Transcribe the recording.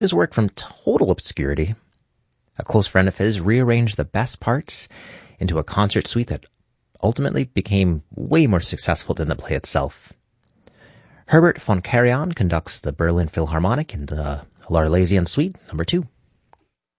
his work from total obscurity. A close friend of his rearranged the best parts into a concert suite that ultimately became way more successful than the play itself. Herbert von Karajan conducts the Berlin Philharmonic in the L'Arlésienne Suite, number 2.